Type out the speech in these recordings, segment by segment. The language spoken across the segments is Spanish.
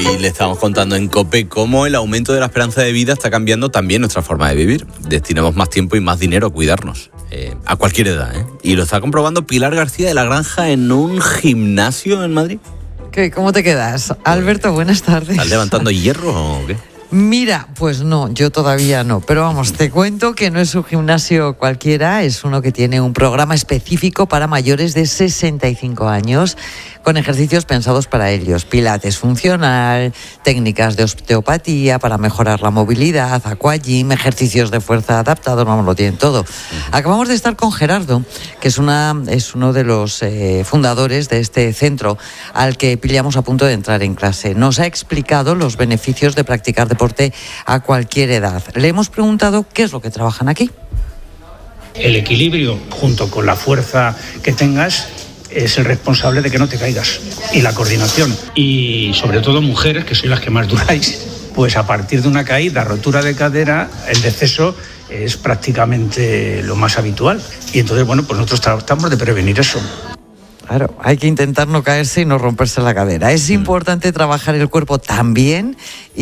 Hoy le estamos contando en COPE cómo el aumento de la esperanza de vida está cambiando también nuestra forma de vivir. Destinamos más tiempo y más dinero a cuidarnos, a cualquier edad, ¿eh? Y lo está comprobando Pilar García de la Granja en un gimnasio en Madrid. ¿Qué? ¿Cómo te quedas? Alberto, buenas tardes. ¿Estás levantando hierro o qué? Mira, pues no, yo todavía no, pero vamos, te cuento que no es un gimnasio cualquiera, es uno que tiene un programa específico para mayores de 65 años, con ejercicios pensados para ellos, pilates funcional, técnicas de osteopatía para mejorar la movilidad, aquagym, ejercicios de fuerza adaptados, vamos, lo tienen todo. Acabamos de estar con Gerardo, que es uno de los fundadores de este centro, al que pillamos a punto de entrar en clase. Nos ha explicado los beneficios de practicar deporte a cualquier edad. Le hemos preguntado qué es lo que trabajan aquí. El equilibrio, junto con la fuerza que tengas, es el responsable de que no te caigas. Y la coordinación. Y sobre todo mujeres, que sois las que más duráis, pues a partir de una caída, rotura de cadera, el deceso es prácticamente lo más habitual. Y entonces, bueno, pues nosotros tratamos de prevenir eso. Claro, hay que intentar no caerse y no romperse la cadera. Es importante trabajar el cuerpo también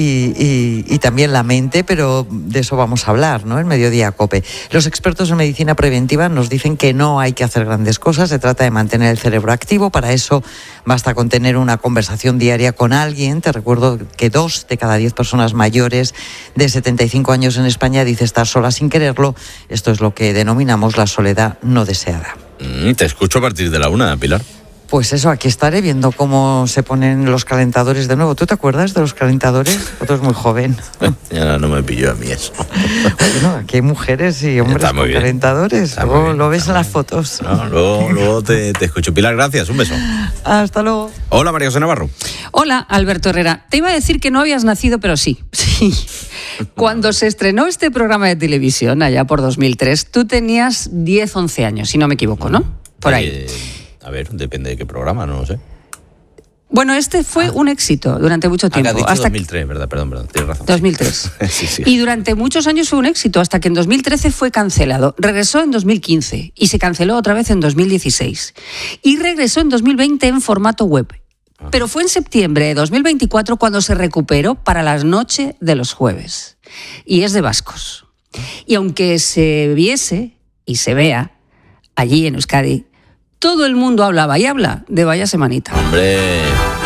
y también la mente, pero de eso vamos a hablar, ¿no? En Mediodía COPE. Los expertos en medicina preventiva nos dicen que no hay que hacer grandes cosas, se trata de mantener el cerebro activo. Para eso basta con tener una conversación diaria con alguien. Te recuerdo que 2 de cada 10 personas mayores de 75 años en España dice estar sola sin quererlo. Esto es lo que denominamos la soledad no deseada. Te escucho a partir de la 1, Pilar. Pues eso, aquí estaré viendo cómo se ponen los calentadores de nuevo. ¿Tú te acuerdas de los calentadores? Otro es muy joven. Ya no me pilló a mí eso. Bueno, aquí hay mujeres y hombres con calentadores. Luego lo ves en las fotos. No, luego te escucho. Pilar, gracias. Un beso. Hasta luego. Hola, María José Navarro. Hola, Alberto Herrera. Te iba a decir que no habías nacido, pero sí. Cuando se estrenó este programa de televisión, allá por 2003, tú tenías 10, 11 años, si no me equivoco, ¿no? Por ahí. A ver, depende de qué programa, no lo sé. Bueno, este fue un éxito durante mucho tiempo. Has dicho hasta 2003, ¿verdad? Perdón, tienes razón. 2003. Sí. Y durante muchos años fue un éxito, hasta que en 2013 fue cancelado. Regresó en 2015 y se canceló otra vez en 2016. Y regresó en 2020 en formato web. Pero fue en septiembre de 2024 cuando se recuperó para las noches de los jueves. Y es de vascos. Y aunque se viese y se vea allí en Euskadi, todo el mundo hablaba y habla de Vaya Semanita. ¡Hombre!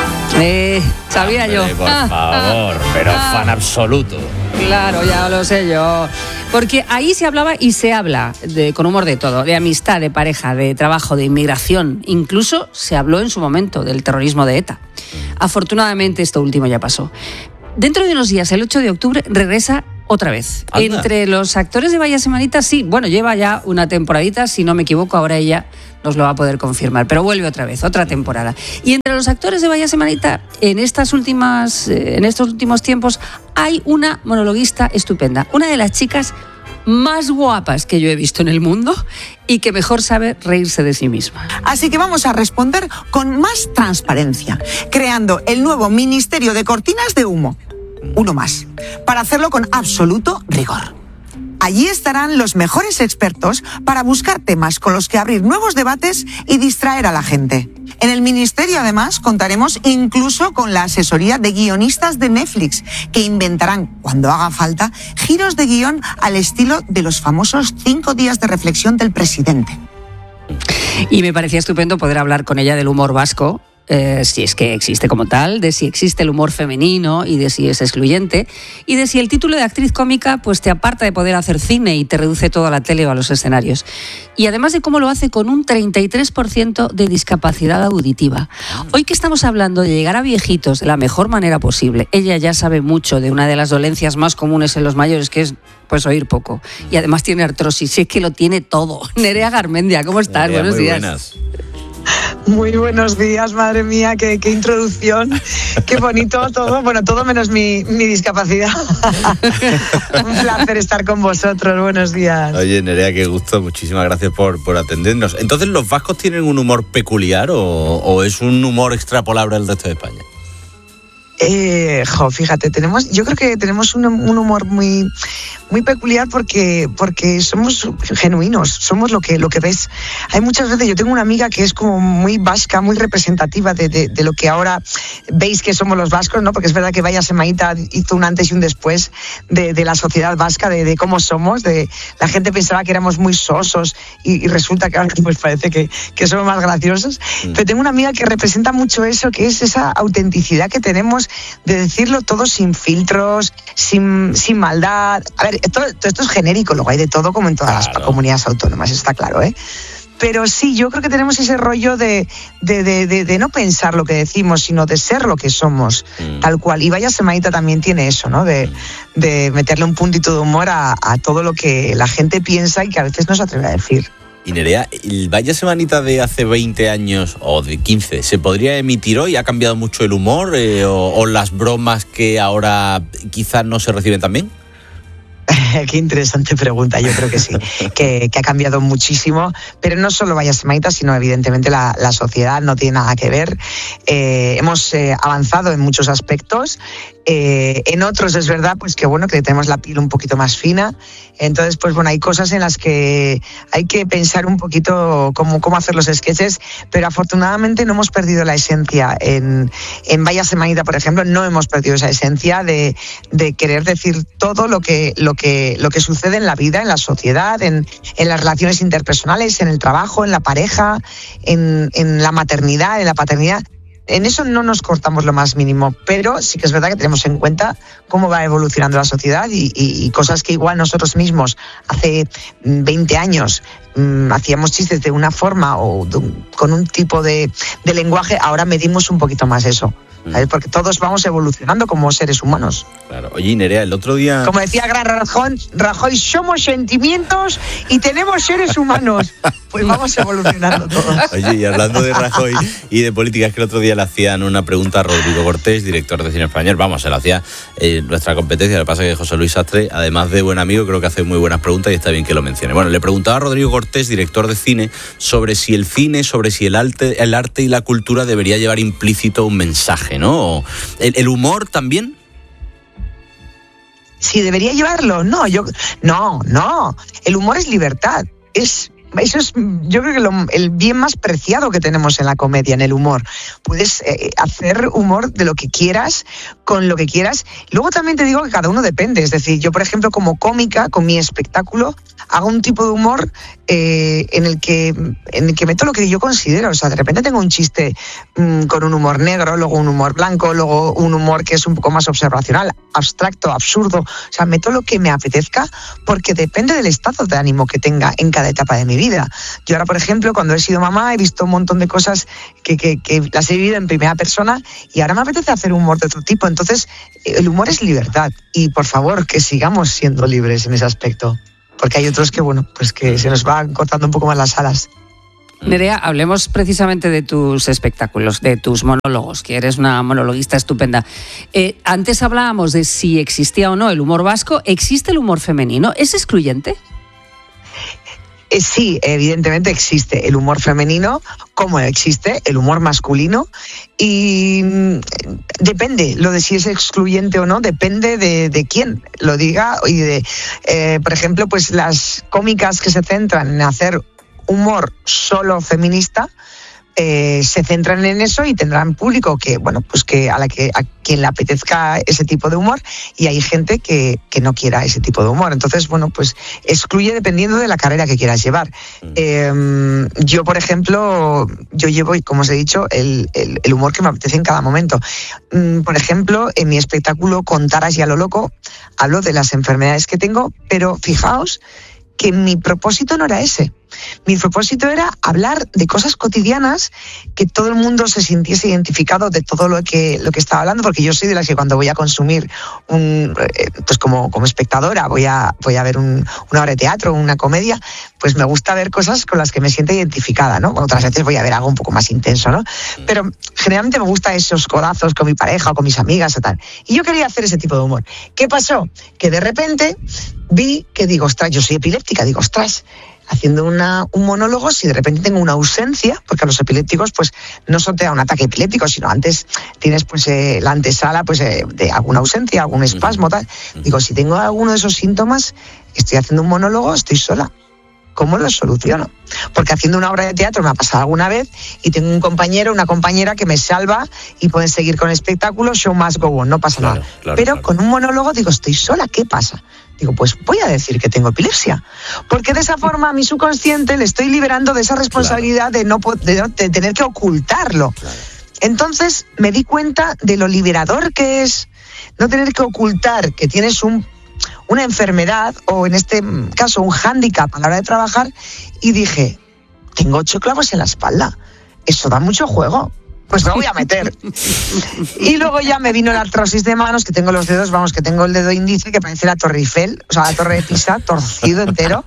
Sabía yo. Por favor, pero fan absoluto. Claro, ya lo sé yo. Porque ahí se hablaba y se habla con humor de todo, de amistad, de pareja, de trabajo, de inmigración. Incluso se habló en su momento del terrorismo de ETA. Afortunadamente esto último ya pasó. Dentro de unos días, el 8 de octubre, regresa otra vez. Anda. Entre los actores de Vaya Semanita, sí, bueno, lleva ya una temporadita, si no me equivoco, ahora ella nos lo va a poder confirmar, pero vuelve otra vez, otra temporada. Y entre los actores de Vaya Semanita, en estos últimos tiempos, hay una monologuista estupenda, una de las chicas más guapas que yo he visto en el mundo y que mejor sabe reírse de sí misma. Así que vamos a responder con más transparencia, creando el nuevo Ministerio de Cortinas de Humo. Uno más, para hacerlo con absoluto rigor. Allí estarán los mejores expertos para buscar temas con los que abrir nuevos debates y distraer a la gente. En el Ministerio, además, contaremos incluso con la asesoría de guionistas de Netflix, que inventarán, cuando haga falta, giros de guión al estilo de los famosos 5 días de reflexión del presidente. Y me parecía estupendo poder hablar con ella del humor vasco, si es que existe como tal, de si existe el humor femenino y de si es excluyente, y de si el título de actriz cómica pues te aparta de poder hacer cine y te reduce todo a la tele o a los escenarios. Y además de cómo lo hace con un 33% de discapacidad auditiva. Hoy que estamos hablando de llegar a viejitos de la mejor manera posible, ella ya sabe mucho de una de las dolencias más comunes en los mayores, que es pues oír poco. Y además tiene artrosis, es que lo tiene todo. Nerea Garmendia, ¿cómo estás? Nerea, buenos días. Buenas. Muy buenos días, madre mía, qué introducción, qué bonito todo, bueno, todo menos mi discapacidad. Un placer estar con vosotros, buenos días. Oye, Nerea, qué gusto, muchísimas gracias por atendernos. Entonces, ¿los vascos tienen un humor peculiar o es un humor extrapolable al resto de España? Fíjate, yo creo que tenemos un humor muy, muy peculiar porque somos genuinos, somos lo que ves. Hay muchas veces, yo tengo una amiga que es como muy vasca, muy representativa de lo que ahora veis que somos los vascos, ¿no? Porque es verdad que Vaya Semaíta hizo un antes y un después de la sociedad vasca, de cómo somos. La gente pensaba que éramos muy sosos y resulta que ahora pues parece que somos más graciosos. Pero tengo una amiga que representa mucho eso, que es esa autenticidad que tenemos de decirlo todo sin filtros, sin maldad. A ver, todo esto es genérico, luego hay de todo como en todas las comunidades autónomas, está claro, ¿eh? Pero sí, yo creo que tenemos ese rollo de no pensar lo que decimos, sino de ser lo que somos, tal cual. Y Vaya Semaíta también tiene eso, ¿no? De meterle un puntito de humor a todo lo que la gente piensa y que a veces no se atreve a decir. Y Nerea, el Vaya Semanita de hace 20 años o de 15, ¿se podría emitir hoy? ¿Ha cambiado mucho el humor o las bromas que ahora quizás no se reciben tan bien? Qué interesante pregunta, yo creo que sí, que ha cambiado muchísimo, pero no solo Vaya Semaíta, sino evidentemente la sociedad no tiene nada que ver. Hemos avanzado en muchos aspectos, en otros es verdad pues que bueno, que tenemos la piel un poquito más fina, entonces pues bueno, hay cosas en las que hay que pensar un poquito cómo hacer los sketches, pero afortunadamente no hemos perdido la esencia. En Vaya Semaíta, por ejemplo, no hemos perdido esa esencia de querer decir todo lo que sucede en la vida, en la sociedad, en las relaciones interpersonales, en el trabajo, en la pareja, en la maternidad, en la paternidad. En eso no nos cortamos lo más mínimo, pero sí que es verdad que tenemos en cuenta cómo va evolucionando la sociedad y cosas que igual nosotros mismos hace 20 años hacíamos chistes de una forma o con un tipo de lenguaje, ahora medimos un poquito más eso. ¿Sabes? Porque todos vamos evolucionando como seres humanos. Claro. Oye, Nerea, el otro día... Como decía Gran Rajoy, somos sentimientos y tenemos seres humanos. Pues vamos evolucionando todos. Oye, y hablando de Rajoy y de política, es que el otro día le hacían una pregunta a Rodrigo Cortés, director de Cine Español. Vamos, se la hacía nuestra competencia. Lo que pasa es que José Luis Sastre, además de buen amigo, creo que hace muy buenas preguntas y está bien que lo mencione. Bueno, le preguntaba a Rodrigo Cortés, director de cine, sobre si el cine, sobre si el arte y la cultura debería llevar implícito un mensaje, ¿no? ¿El humor también? Si debería llevarlo, no. El humor es libertad. Eso es, yo creo que el bien más preciado que tenemos en la comedia, en el humor. Puedes hacer humor de lo que quieras, con lo que quieras. Luego también te digo que cada uno depende. Es decir, yo, por ejemplo, como cómica, con mi espectáculo, hago un tipo de humor en el que meto lo que yo considero. O sea, de repente tengo un chiste con un humor negro, luego un humor blanco, luego un humor que es un poco más observacional, abstracto, absurdo. O sea, meto lo que me apetezca porque depende del estado de ánimo que tenga en cada etapa de mi vida. Yo ahora, por ejemplo, cuando he sido mamá, he visto un montón de cosas que las he vivido en primera persona y ahora me apetece hacer humor de otro tipo. Entonces, el humor es libertad y, por favor, que sigamos siendo libres en ese aspecto. Porque hay otros que, bueno, pues que se nos van cortando un poco más las alas. Nerea, hablemos precisamente de tus espectáculos, de tus monólogos, que eres una monologuista estupenda. Antes hablábamos de si existía o no el humor vasco. ¿Existe el humor femenino? ¿Es excluyente? Sí, evidentemente existe el humor femenino, como existe el humor masculino, y depende, lo de si es excluyente o no, depende de quién lo diga. Y por ejemplo, pues las cómicas que se centran en hacer humor solo feminista, se centran en eso y tendrán público que, bueno, pues que a quien le apetezca ese tipo de humor, y hay gente que no quiera ese tipo de humor. Entonces, bueno, pues excluye dependiendo de la carrera que quieras llevar. Yo, por ejemplo, yo llevo, como os he dicho, el humor que me apetece en cada momento. Por ejemplo, en mi espectáculo Contaras y a lo loco, hablo de las enfermedades que tengo, pero fijaos que mi propósito no era ese. Mi propósito era hablar de cosas cotidianas, que todo el mundo se sintiese identificado de todo lo que estaba hablando, porque yo soy de las que cuando voy a consumir pues como espectadora, voy a ver una obra de teatro, una comedia, pues me gusta ver cosas con las que me siento identificada, ¿no? Otras veces voy a ver algo un poco más intenso, ¿no? Pero generalmente me gusta esos codazos con mi pareja o con mis amigas o tal. Y yo quería hacer ese tipo de humor. ¿Qué pasó? Que de repente vi que digo, ostras, yo soy epiléptica, digo, ostras, haciendo un monólogo, si de repente tengo una ausencia, porque a los epilépticos pues no solo te da un ataque epiléptico, sino antes tienes pues la antesala pues de alguna ausencia, algún espasmo, tal. Digo, si tengo alguno de esos síntomas, estoy haciendo un monólogo, estoy sola. ¿Cómo lo soluciono? Porque haciendo una obra de teatro me ha pasado alguna vez y tengo un compañero, una compañera que me salva y pueden seguir con el espectáculo, show must go on, no pasa nada. Pero con un monólogo digo, estoy sola, ¿qué pasa? Digo, pues voy a decir que tengo epilepsia. Porque de esa forma a mi subconsciente le estoy liberando de esa responsabilidad de tener que ocultarlo. Entonces me di cuenta de lo liberador que es no tener que ocultar que tienes una enfermedad o en este caso un hándicap a la hora de trabajar, y dije, tengo 8 clavos en la espalda, eso da mucho juego, pues lo voy a meter. Y luego ya me vino la artrosis de manos, que tengo los dedos, que tengo el dedo índice que parece la Torre Eiffel, o sea, la Torre de Pisa, torcido entero,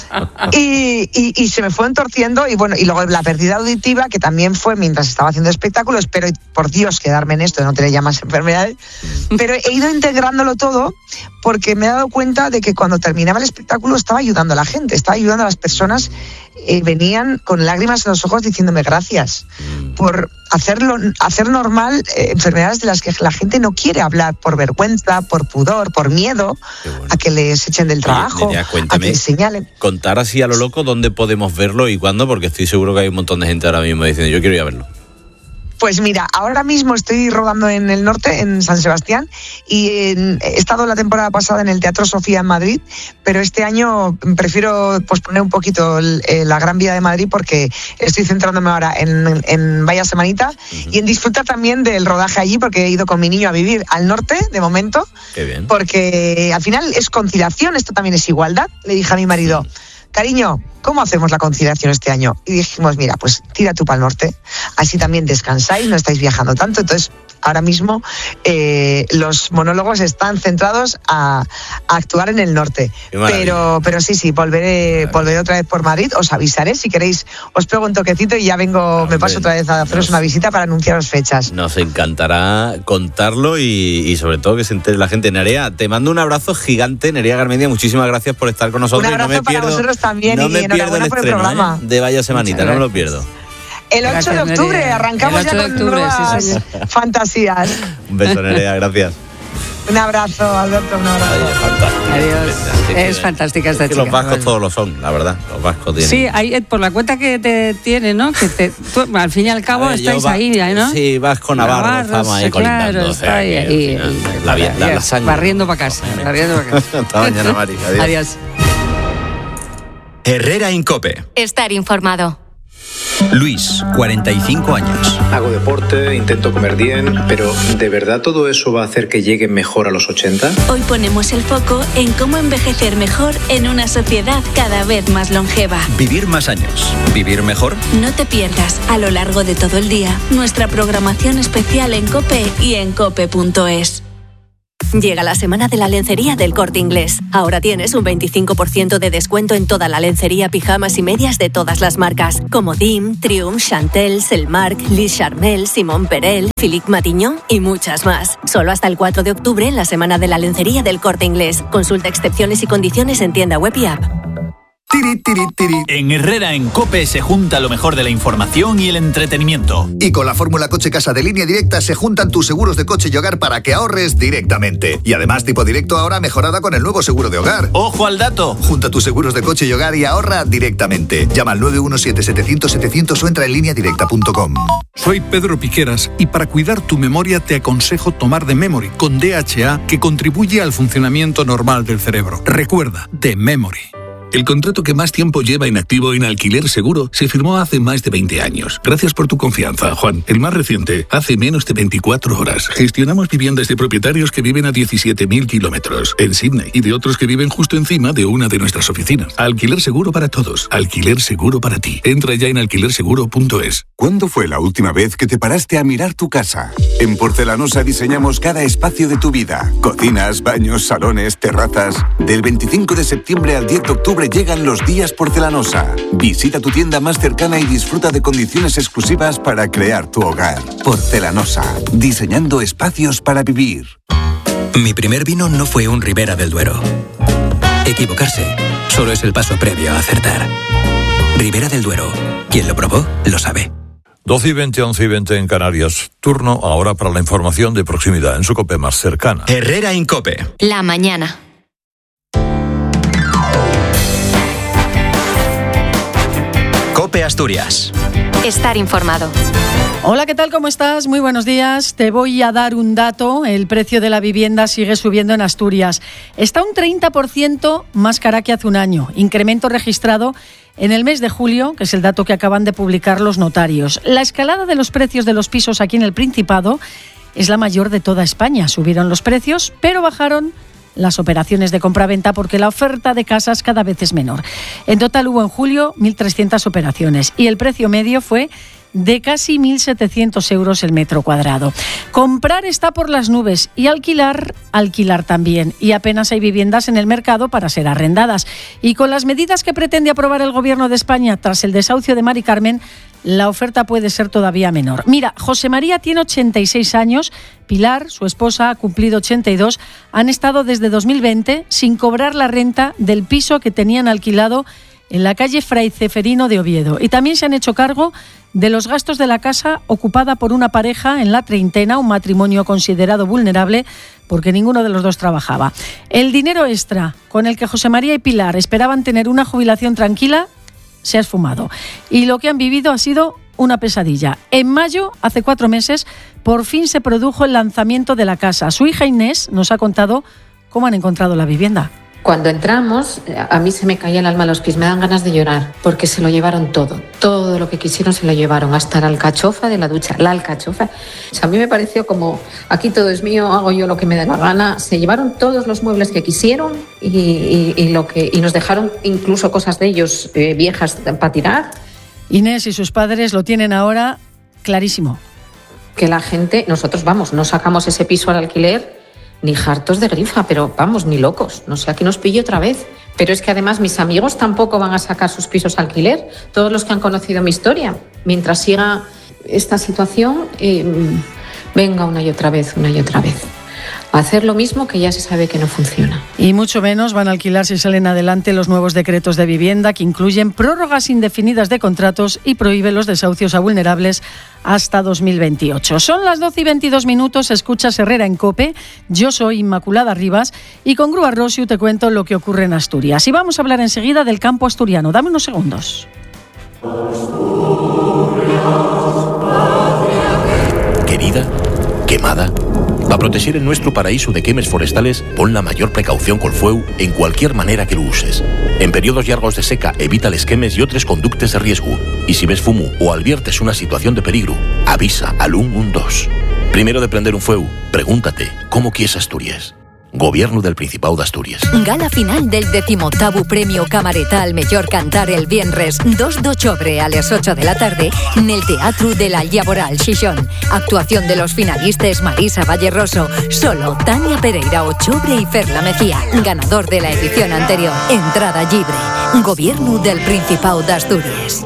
y se me fue entorciendo, y bueno, y luego la pérdida auditiva, que también fue mientras estaba haciendo espectáculos. Espero, por Dios, quedarme en esto, de no tener ya más enfermedades, pero he ido integrándolo todo, porque me he dado cuenta de que cuando terminaba el espectáculo estaba ayudando a la gente, estaba ayudando a las personas, venían con lágrimas en los ojos diciéndome gracias por hacer normal enfermedades de las que la gente no quiere hablar por vergüenza, por pudor, por miedo a que les echen del trabajo, Nerea, cuéntame, a que les señalen. Contar así a lo loco dónde podemos verlo y cuándo, porque estoy seguro que hay un montón de gente ahora mismo diciendo yo quiero ir a verlo. Pues mira, ahora mismo estoy rodando en el norte, en San Sebastián, y he estado la temporada pasada en el Teatro Sofía en Madrid, pero este año prefiero posponer un poquito la Gran Vía de Madrid, porque estoy centrándome ahora en Vaya Semanita y en disfrutar también del rodaje allí, porque he ido con mi niño a vivir al norte de momento. Qué bien. Porque al final es conciliación, esto también es igualdad. Le dije a mi marido, cariño, ¿cómo hacemos la conciliación este año? Y dijimos, mira, pues tira tú para el norte, así también descansáis, no estáis viajando tanto. Entonces, ahora mismo los monólogos están centrados a actuar en el norte. Pero sí, volveré otra vez por Madrid, os avisaré, si queréis, os pego un toquecito y ya vengo, me paso otra vez a haceros una visita para anunciaros fechas. Nos encantará contarlo y sobre todo que se entere la gente. Nerea, te mando un abrazo gigante, Nerea Garmendia, muchísimas gracias por estar con nosotros. Un abrazo para vosotros también, no y enhorabuena por el programa. De Vaya Semanita, no me lo pierdo. El 8 de octubre, Nerea. arrancamos ya con nuevas fantasías. Un beso, Nerea, gracias. Un abrazo, Alberto, un abrazo. Ay, es fantástico. Adiós. Es fantástica esta chica. Los vascos todos lo son, la verdad. Los vascos tienen. Sí, hay, por la cuenta que te tiene, ¿no? Que tú, al fin y al cabo estáis ahí, ¿no? Sí, Vasco Navarro, estamos ahí colindando. Claro, está ahí. La sangre. Barriendo para casa. Hasta mañana, Mari. Adiós. Herrera en COPE. Estar informado. Luis, 45 años. Hago deporte, intento comer bien, pero ¿de verdad todo eso va a hacer que llegue mejor a los 80? Hoy ponemos el foco en cómo envejecer mejor en una sociedad cada vez más longeva. Vivir más años. ¿Vivir mejor? No te pierdas, a lo largo de todo el día, nuestra programación especial en COPE y en cope.es. Llega la semana de la lencería del Corte Inglés. Ahora tienes un 25% de descuento en toda la lencería, pijamas y medias de todas las marcas, como Dim, Triumph, Chantel, Selmark, Lis Charmel, Simon Perel, Philippe Matignon y muchas más. Solo hasta el 4 de octubre en la semana de la lencería del Corte Inglés. Consulta excepciones y condiciones en tienda web y app. En Herrera en COPE se junta lo mejor de la información y el entretenimiento. Y con la fórmula Coche Casa de Línea Directa se juntan tus seguros de coche y hogar para que ahorres directamente. Y además Tipo Directo ahora mejorada con el nuevo seguro de hogar. ¡Ojo al dato! Junta tus seguros de coche y hogar y ahorra directamente. Llama al 917-700-700 o entra en lineadirecta.com. Soy Pedro Piqueras y para cuidar tu memoria te aconsejo tomar The Memory con DHA, que contribuye al funcionamiento normal del cerebro. Recuerda, The Memory. El contrato que más tiempo lleva inactivo en Alquiler Seguro se firmó hace más de 20 años. Gracias por tu confianza, Juan. El más reciente, hace menos de 24 horas. Gestionamos viviendas de propietarios que viven a 17.000 kilómetros en Sydney y de otros que viven justo encima de una de nuestras oficinas. Alquiler Seguro para todos. Alquiler Seguro para ti. Entra ya en alquilerseguro.es. ¿Cuándo fue la última vez que te paraste a mirar tu casa? En Porcelanosa diseñamos cada espacio de tu vida. Cocinas, baños, salones, terrazas. Del 25 de septiembre al 10 de octubre llegan los días Porcelanosa. Visita tu tienda más cercana y disfruta de condiciones exclusivas para crear tu hogar. Porcelanosa, diseñando espacios para vivir. Mi primer vino no fue un Ribera del Duero. Equivocarse solo es el paso previo a acertar. Ribera del Duero. Quien lo probó, lo sabe. 12:20, 11:20 en Canarias. Turno ahora para la información de proximidad en su COPE más cercana. Herrera Incope. La mañana. COPE Asturias. Estar informado. Hola, ¿qué tal? ¿Cómo estás? Muy buenos días. Te voy a dar un dato. El precio de la vivienda sigue subiendo en Asturias. Está un 30% más cara que hace un año. Incremento registrado en el mes de julio, que es el dato que acaban de publicar los notarios. La escalada de los precios de los pisos aquí en el Principado es la mayor de toda España. Subieron los precios, pero bajaron las operaciones de compraventa porque la oferta de casas cada vez es menor. En total hubo en julio 1.300 operaciones y el precio medio fue de casi 1.700 euros el metro cuadrado. Comprar está por las nubes y alquilar también. Y apenas hay viviendas en el mercado para ser arrendadas. Y con las medidas que pretende aprobar el Gobierno de España tras el desahucio de Mari Carmen, la oferta puede ser todavía menor. Mira, José María tiene 86 años, Pilar, su esposa, ha cumplido 82. Han estado desde 2020 sin cobrar la renta del piso que tenían alquilado en la calle Fray Ceferino de Oviedo. Y también se han hecho cargo de los gastos de la casa ocupada por una pareja en la treintena, un matrimonio considerado vulnerable porque ninguno de los dos trabajaba. El dinero extra con el que José María y Pilar esperaban tener una jubilación tranquila se ha esfumado. Y lo que han vivido ha sido una pesadilla. En mayo, hace 4 meses, por fin se produjo el lanzamiento de la casa. Su hija Inés nos ha contado cómo han encontrado la vivienda. Cuando entramos, a mí se me caía el alma a los pies, me dan ganas de llorar, porque se lo llevaron todo lo que quisieron se lo llevaron, hasta la alcachofa de la ducha, la alcachofa. O sea, a mí me pareció como, aquí todo es mío, hago yo lo que me da la gana. Se llevaron todos los muebles que quisieron y nos dejaron incluso cosas de ellos viejas para tirar. Inés y sus padres lo tienen ahora clarísimo. Que la gente, nosotros no sacamos ese piso al alquiler ni hartos de grifa, pero vamos, ni locos. No sé, aquí nos pilló otra vez. Pero es que además mis amigos tampoco van a sacar sus pisos al alquiler. Todos los que han conocido mi historia. Mientras siga esta situación, venga una y otra vez. A hacer lo mismo que ya se sabe que no funciona. Y mucho menos van a alquilar si salen adelante los nuevos decretos de vivienda que incluyen prórrogas indefinidas de contratos y prohíben los desahucios a vulnerables hasta 2028. Son las 12:22, escuchas Herrera en COPE. Yo soy Inmaculada Rivas y con Grúa Rosiu te cuento lo que ocurre en Asturias. Y vamos a hablar enseguida del campo asturiano. Dame unos segundos. Querida, quemada. Para proteger el nuestro paraíso de quemes forestales, pon la mayor precaución col fueu en cualquier manera que lo uses. En periodos llargos de seca, evita les quemes y otros conductes de riesgo. Y si ves fumo o adviertes una situación de peligro, avisa al 112. Primero de prender un fueu, pregúntate, ¿cómo quieres Asturias? Gobierno del Principado de Asturias. Gala final del 18º Premio Camareta al Mellor Cantar el viernes 2 de octubre a las 8 de la tarde en el Teatro de la Llaboral Xixón. Actuación de los finalistas Marisa Valleroso, Solo, Tania Pereira Ochobre y Ferla Mejía. Ganador de la edición anterior. Entrada libre. Gobierno del Principado de Asturias.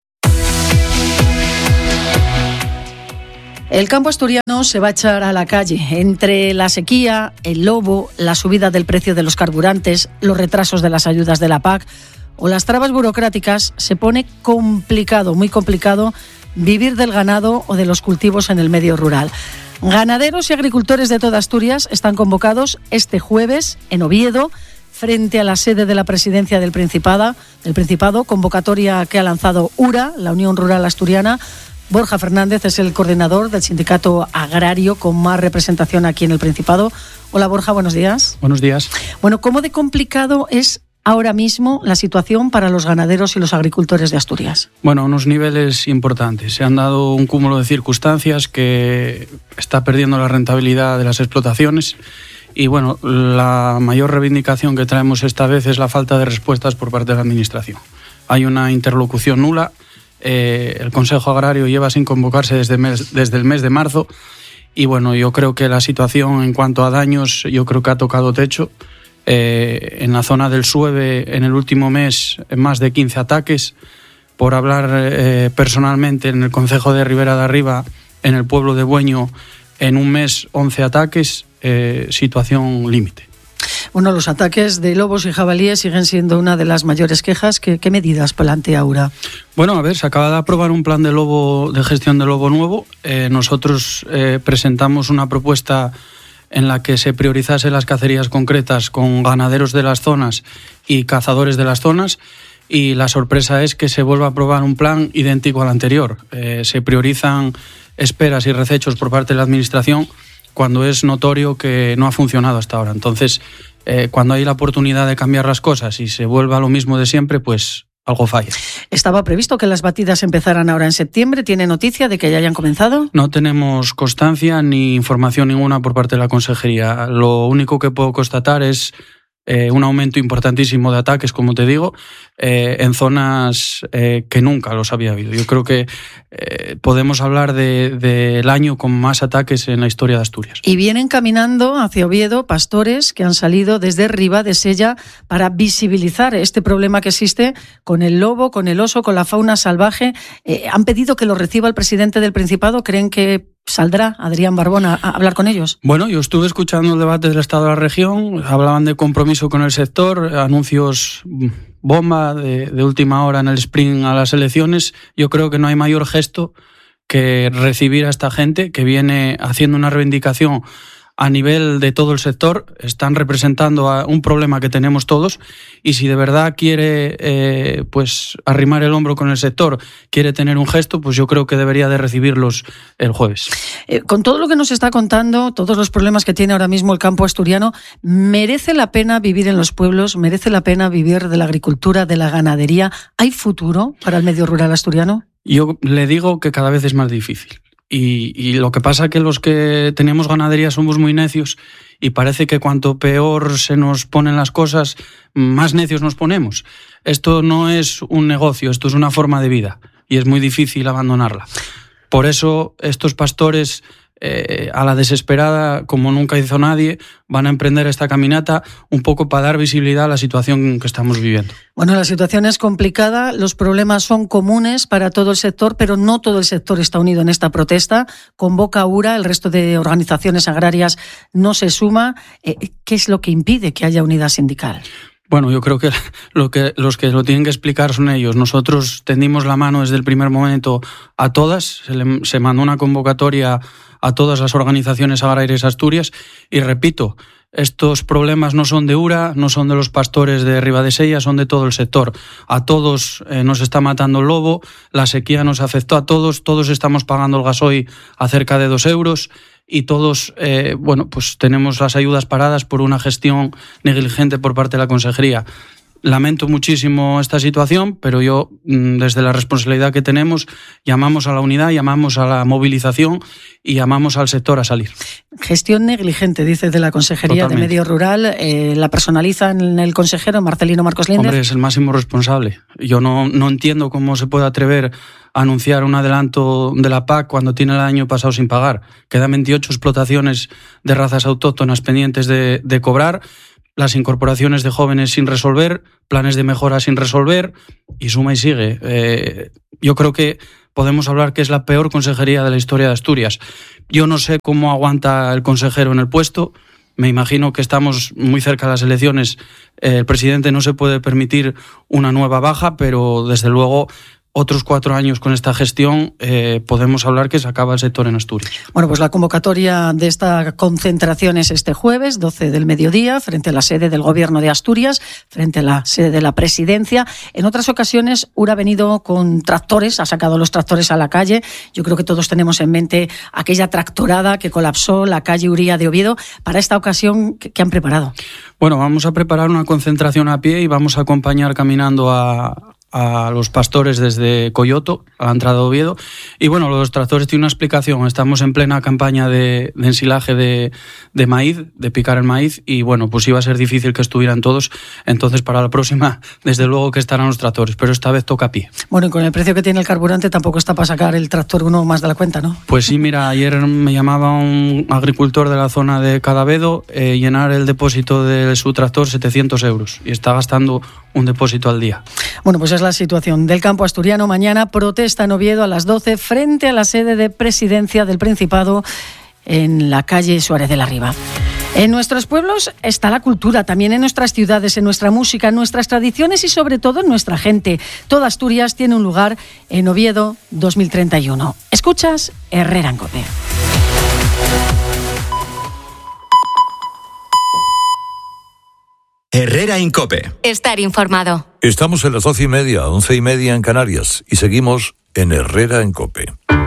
El campo asturiano se va a echar a la calle. Entre la sequía, el lobo, la subida del precio de los carburantes, los retrasos de las ayudas de la PAC o las trabas burocráticas, se pone complicado, muy complicado, vivir del ganado o de los cultivos en el medio rural. Ganaderos y agricultores de toda Asturias están convocados este jueves en Oviedo, frente a la sede de la presidencia del Principado, convocatoria que ha lanzado URA, la Unión Rural Asturiana. Borja Fernández es el coordinador del sindicato agrario con más representación aquí en el Principado. Hola Borja, buenos días. Buenos días. Bueno, ¿cómo de complicado es ahora mismo la situación para los ganaderos y los agricultores de Asturias? Bueno, unos niveles importantes. Se han dado un cúmulo de circunstancias que está perdiendo la rentabilidad de las explotaciones. Y bueno, la mayor reivindicación que traemos esta vez es la falta de respuestas por parte de la Administración. Hay una interlocución nula. El Consejo Agrario lleva sin convocarse desde el mes de marzo y bueno, yo creo que la situación en cuanto a daños, yo creo que ha tocado techo. En la zona del Sueve, en el último mes, más de 15 ataques. Por hablar personalmente, en el concejo de Ribera de Arriba, en el pueblo de Bueño, en un mes 11 ataques, situación límite. Bueno, los ataques de lobos y jabalíes siguen siendo una de las mayores quejas. ¿Qué medidas plantea Aura? Bueno, a ver, se acaba de aprobar un plan de gestión de lobo nuevo. Nosotros presentamos una propuesta en la que se priorizase las cacerías concretas con ganaderos de las zonas y cazadores de las zonas, y la sorpresa es que se vuelva a aprobar un plan idéntico al anterior. Se priorizan esperas y recechos por parte de la Administración cuando es notorio que no ha funcionado hasta ahora. Entonces, cuando hay la oportunidad de cambiar las cosas y se vuelva a lo mismo de siempre, pues algo falla. Estaba previsto que las batidas empezaran ahora en septiembre. ¿Tiene noticia de que ya hayan comenzado? No tenemos constancia ni información ninguna por parte de la Consejería. Lo único que puedo constatar es un aumento importantísimo de ataques, como te digo, en zonas que nunca los había habido. Yo creo que podemos hablar del año con más ataques en la historia de Asturias. Y vienen caminando hacia Oviedo pastores que han salido desde Ribadesella para visibilizar este problema que existe con el lobo, con el oso, con la fauna salvaje. Han pedido que lo reciba el presidente del Principado. ¿Creen que saldrá Adrián Barbón a hablar con ellos? Bueno, yo estuve escuchando el debate del Estado de la Región, hablaban de compromiso con el sector, anuncios bomba de última hora en el sprint a las elecciones. Yo creo que no hay mayor gesto que recibir a esta gente que viene haciendo una reivindicación a nivel de todo el sector. Están representando a un problema que tenemos todos, y si de verdad quiere pues arrimar el hombro con el sector, quiere tener un gesto, pues yo creo que debería de recibirlos el jueves. Con todo lo que nos está contando, todos los problemas que tiene ahora mismo el campo asturiano, ¿merece la pena vivir en los pueblos? ¿Merece la pena vivir de la agricultura, de la ganadería? ¿Hay futuro para el medio rural asturiano? Yo le digo que cada vez es más difícil. Y lo que pasa es que los que tenemos ganadería somos muy necios, y parece que cuanto peor se nos ponen las cosas, más necios nos ponemos. Esto no es un negocio, esto es una forma de vida, y es muy difícil abandonarla. Por eso estos pastores, a la desesperada, como nunca hizo nadie, van a emprender esta caminata un poco para dar visibilidad a la situación que estamos viviendo. Bueno, la situación es complicada, los problemas son comunes para todo el sector, pero no todo el sector está unido en esta protesta. Convoca URA, el resto de organizaciones agrarias no se suma. ¿Qué es lo que impide que haya unidad sindical? Bueno, yo creo que los que lo tienen que explicar son ellos. Nosotros tendimos la mano desde el primer momento a todas, se mandó una convocatoria a todas las organizaciones agrarias de Asturias, y repito, estos problemas no son de URA, no son de los pastores de Ribadesella, son de todo el sector. A todos nos está matando el lobo, la sequía nos afectó a todos estamos pagando el gasoil a cerca de 2 euros, y todos, pues tenemos las ayudas paradas por una gestión negligente por parte de la Consejería. Lamento muchísimo esta situación, pero yo, desde la responsabilidad que tenemos, llamamos a la unidad, llamamos a la movilización y llamamos al sector a salir. Gestión negligente, dice, de la Consejería de Medio Rural. La personaliza en el consejero Marcelino Marcos Líndez. Hombre, es el máximo responsable. Yo no entiendo cómo se puede atrever a anunciar un adelanto de la PAC cuando tiene el año pasado sin pagar. Quedan 28 explotaciones de razas autóctonas pendientes de cobrar, las incorporaciones de jóvenes sin resolver, planes de mejora sin resolver, y suma y sigue. Yo creo que podemos hablar que es la peor consejería de la historia de Asturias. Yo no sé cómo aguanta el consejero en el puesto. Me imagino que estamos muy cerca de las elecciones. El presidente no se puede permitir una nueva baja, pero desde luego otros 4 años con esta gestión podemos hablar que se acaba el sector en Asturias. Bueno, pues la convocatoria de esta concentración es este jueves, 12 del mediodía, frente a la sede del Gobierno de Asturias, frente a la sede de la Presidencia. En otras ocasiones, URA ha venido con tractores, ha sacado los tractores a la calle. Yo creo que todos tenemos en mente aquella tractorada que colapsó la calle Uría de Oviedo. Para esta ocasión, ¿qué han preparado? Bueno, vamos a preparar una concentración a pie y vamos a acompañar caminando a los pastores desde Coyoto, a la entrada de Oviedo. Y bueno, los tractores tienen una explicación. Estamos en plena campaña de ensilaje de maíz, de picar el maíz, y bueno, pues iba a ser difícil que estuvieran todos. Entonces, para la próxima, desde luego que estarán los tractores, pero esta vez toca a pie. Bueno, y con el precio que tiene el carburante tampoco está para sacar el tractor uno más de la cuenta, ¿no? Pues sí, mira, ayer me llamaba un agricultor de la zona de Cadavedo, llenar el depósito de su tractor 700 euros, y está gastando un depósito al día. Bueno, pues es la situación del campo asturiano. Mañana protesta en Oviedo a las 12 frente a la sede de Presidencia del Principado en la calle Suárez de la Riva. En nuestros pueblos está la cultura, también en nuestras ciudades, en nuestra música, en nuestras tradiciones y sobre todo en nuestra gente. Toda Asturias tiene un lugar en Oviedo 2031. Escuchas Herrera en COPE. Herrera en COPE. Estar informado. Estamos en las 12:30, 11:30 en Canarias y seguimos en Herrera en COPE.